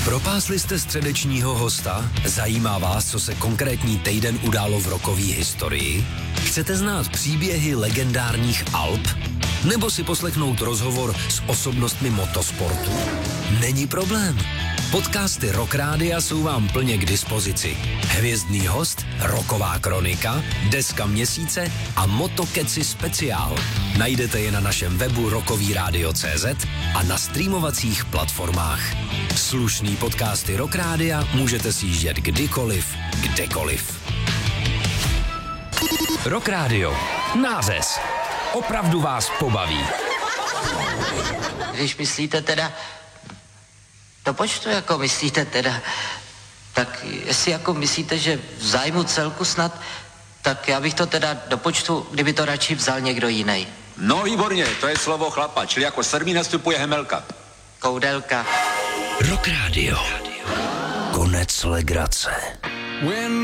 Propásli jste středečního hosta? Zajímá vás, co se konkrétní týden událo v rockové historii? Chcete znát příběhy legendárních Alp? Nebo si poslechnout rozhovor s osobnostmi motosportu? Není problém. Podcasty Rock Rádia jsou vám plně k dispozici. Hvězdný host, rocková kronika, deska měsíce a motokeci speciál. Najdete je na našem webu rockovyradio.cz a na streamovacích platformách. Slušný podcasty Rock Rádia můžete sjíždět kdykoliv, kdekoliv. Rock Radio. Nářez. Opravdu vás pobaví. Když myslíte teda do počtu, jako myslíte teda, tak jestli jako myslíte, že v zájmu celku snad, tak já bych to teda do počtu, kdyby to radši vzal někdo jiný. No výborně, to je slovo chlapa, čili jako sedmý nastupuje Hemelka. Koudelka. Rock Radio. Konec legrace.